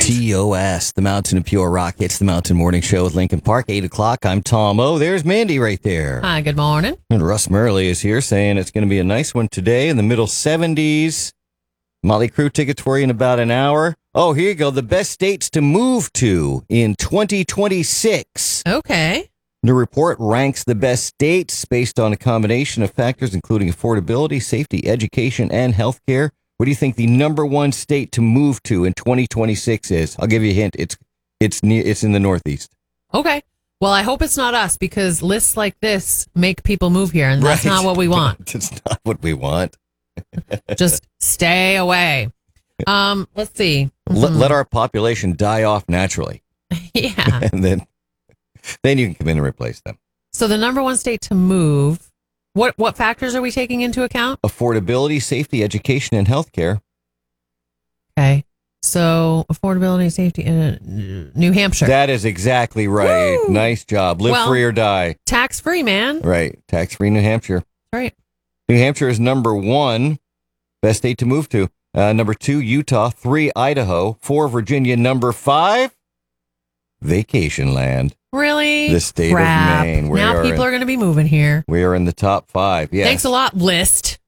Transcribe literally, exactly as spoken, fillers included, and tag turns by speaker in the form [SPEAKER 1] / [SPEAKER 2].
[SPEAKER 1] T O S, the Mountain of Pure Rock. It's the Mountain Morning Show with Lincoln Park, eight o'clock. I'm Tom O. There's Mandy right there.
[SPEAKER 2] Hi, good morning.
[SPEAKER 1] And Russ Murley is here saying it's going to be a nice one today in the middle seventies. Molly Crew tickets for you in about an hour. Oh, here you go. The best states to move to in twenty twenty-six.
[SPEAKER 2] Okay.
[SPEAKER 1] The report ranks the best states based on a combination of factors, including affordability, safety, education, and healthcare. What do you think the number one state to move to in twenty twenty-six is? I'll give you a hint. It's it's near. It's in the Northeast.
[SPEAKER 2] Okay. Well, I hope it's not us because lists like this make people move here, and that's
[SPEAKER 1] Right.
[SPEAKER 2] not what we want.
[SPEAKER 1] It's not what we want.
[SPEAKER 2] Just stay away. Um, let's see.
[SPEAKER 1] Let, let our population die off naturally,
[SPEAKER 2] Yeah.
[SPEAKER 1] and then then you can come in and replace them.
[SPEAKER 2] So the number one state to move. What what factors are we taking into account?
[SPEAKER 1] Affordability, safety, education, and healthcare.
[SPEAKER 2] Okay. So affordability, safety, and uh, New Hampshire.
[SPEAKER 1] That is exactly right.
[SPEAKER 2] Woo!
[SPEAKER 1] Nice job. Live
[SPEAKER 2] Well-
[SPEAKER 1] free or die.
[SPEAKER 2] Tax free, man.
[SPEAKER 1] Right. Tax-free New Hampshire.
[SPEAKER 2] Right.
[SPEAKER 1] New Hampshire is number one. Best state to move to. Uh, number two, Utah. Three, Idaho. Four, Virginia. Number five, Vacation Land.
[SPEAKER 2] Really?
[SPEAKER 1] The state of
[SPEAKER 2] Crap.
[SPEAKER 1] Maine. We
[SPEAKER 2] Now
[SPEAKER 1] are
[SPEAKER 2] people
[SPEAKER 1] in-
[SPEAKER 2] are going to be moving here.
[SPEAKER 1] We are in the top five. Yes.
[SPEAKER 2] Thanks a lot, list.